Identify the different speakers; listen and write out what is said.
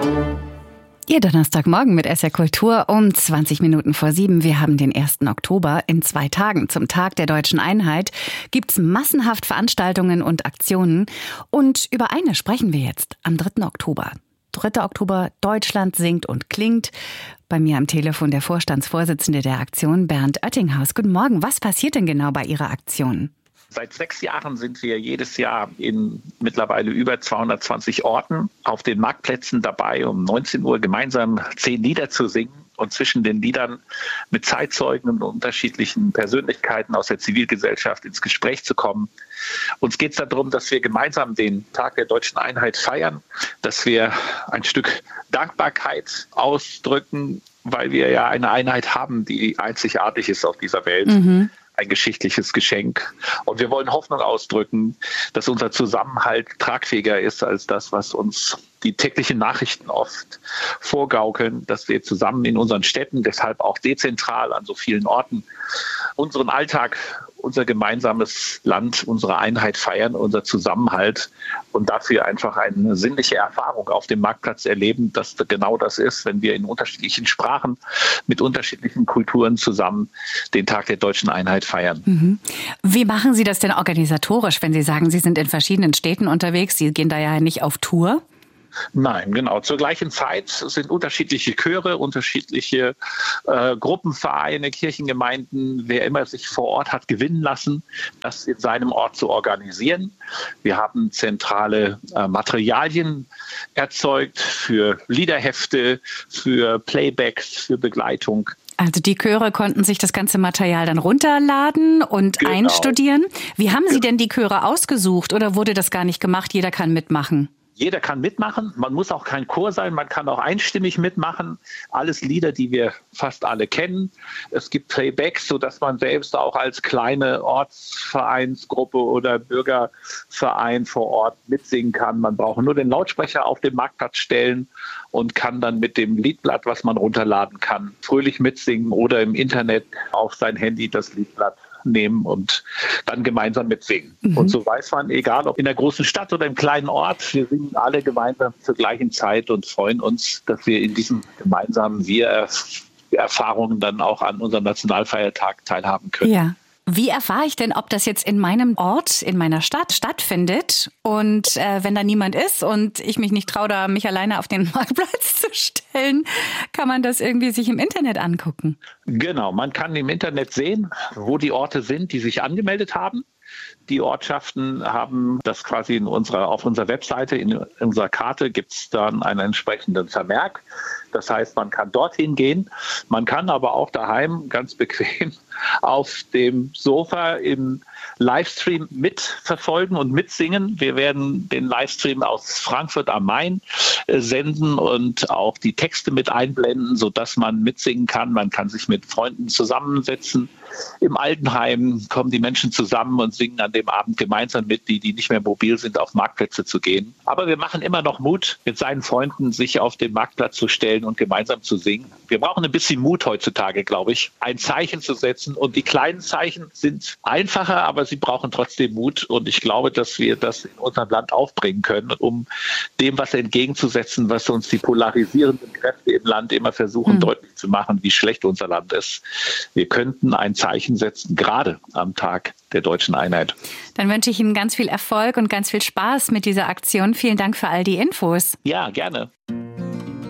Speaker 1: Ihr Donnerstagmorgen mit SR Kultur um 20 Minuten vor 7. Wir haben den 1. Oktober. In 2 Tagen zum Tag der Deutschen Einheit gibt's massenhaft Veranstaltungen und Aktionen. Und über eine sprechen wir jetzt am 3. Oktober. 3. Oktober, Deutschland singt und klingt. Bei mir am Telefon der Vorstandsvorsitzende der Aktion, Bernd Oettinghaus. Guten Morgen. Was passiert denn genau bei Ihrer Aktion?
Speaker 2: Seit 6 Jahren sind wir jedes Jahr in mittlerweile über 220 Orten auf den Marktplätzen dabei, um 19 Uhr gemeinsam 10 Lieder zu singen und zwischen den Liedern mit Zeitzeugen und unterschiedlichen Persönlichkeiten aus der Zivilgesellschaft ins Gespräch zu kommen. Uns geht es darum, dass wir gemeinsam den Tag der Deutschen Einheit feiern, dass wir ein Stück Dankbarkeit ausdrücken, weil wir ja eine Einheit haben, die einzigartig ist auf dieser Welt. Ein geschichtliches Geschenk. Und wir wollen Hoffnung ausdrücken, dass unser Zusammenhalt tragfähiger ist als das, was uns die täglichen Nachrichten oft vorgaukeln, dass wir zusammen in unseren Städten, deshalb auch dezentral an so vielen Orten, unseren Alltag, unser gemeinsames Land, unsere Einheit feiern, unser Zusammenhalt und dafür einfach eine sinnliche Erfahrung auf dem Marktplatz erleben, dass genau das ist, wenn wir in unterschiedlichen Sprachen mit unterschiedlichen Kulturen zusammen den Tag der Deutschen Einheit feiern.
Speaker 1: Wie machen Sie das denn organisatorisch, wenn Sie sagen, Sie sind in verschiedenen Städten unterwegs? Sie gehen da ja nicht auf Tour.
Speaker 2: Nein, genau. Zur gleichen Zeit sind unterschiedliche Chöre, unterschiedliche Gruppenvereine, Kirchengemeinden, wer immer sich vor Ort hat gewinnen lassen, das in seinem Ort zu organisieren. Wir haben zentrale Materialien erzeugt für Liederhefte, für Playbacks, für Begleitung.
Speaker 1: Also die Chöre konnten sich das ganze Material dann runterladen und einstudieren. Wie haben Sie denn die Chöre ausgesucht oder wurde das gar nicht gemacht? Jeder kann mitmachen.
Speaker 2: Jeder kann mitmachen, man muss auch kein Chor sein, man kann auch einstimmig mitmachen. Alles Lieder, die wir fast alle kennen. Es gibt Playbacks, sodass man selbst auch als kleine Ortsvereinsgruppe oder Bürgerverein vor Ort mitsingen kann. Man braucht nur den Lautsprecher auf den Marktplatz stellen und kann dann mit dem Liedblatt, was man runterladen kann, fröhlich mitsingen oder im Internet auf sein Handy das Liedblatt nehmen und dann gemeinsam mitsingen. Und so weiß man, egal ob in der großen Stadt oder im kleinen Ort, wir singen alle gemeinsam zur gleichen Zeit und freuen uns, dass wir in diesem gemeinsamen Wir-Erfahrungen dann auch an unserem Nationalfeiertag teilhaben können.
Speaker 1: Ja. Wie erfahre ich denn, ob das jetzt in meinem Ort, in meiner Stadt stattfindet? Und wenn da niemand ist und ich mich nicht traue, da mich alleine auf den Marktplatz zu stellen, kann man das irgendwie sich im Internet angucken?
Speaker 2: Genau, man kann im Internet sehen, wo die Orte sind, die sich angemeldet haben. Die Ortschaften haben das quasi auf unserer Webseite, in unserer Karte gibt es dann einen entsprechenden Vermerk. Das heißt, man kann dorthin gehen. Man kann aber auch daheim ganz bequem auf dem Sofa im Livestream mitverfolgen und mitsingen. Wir werden den Livestream aus Frankfurt am Main senden und auch die Texte mit einblenden, sodass man mitsingen kann. Man kann sich mit Freunden zusammensetzen. Im Altenheim kommen die Menschen zusammen und singen an dem Abend gemeinsam mit, die nicht mehr mobil sind, auf Marktplätze zu gehen. Aber wir machen immer noch Mut, mit seinen Freunden sich auf den Marktplatz zu stellen und gemeinsam zu singen. Wir brauchen ein bisschen Mut heutzutage, glaube ich, ein Zeichen zu setzen. Und die kleinen Zeichen sind einfacher, aber sie brauchen trotzdem Mut. Und ich glaube, dass wir das in unserem Land aufbringen können, um dem was entgegenzusetzen, was uns die polarisierenden Kräfte im Land immer versuchen deutlich zu machen, wie schlecht unser Land ist. Wir könnten ein Zeichen setzen, gerade am Tag der Deutschen Einheit.
Speaker 1: Dann wünsche ich Ihnen ganz viel Erfolg und ganz viel Spaß mit dieser Aktion. Vielen Dank für all die Infos.
Speaker 2: Ja, gerne.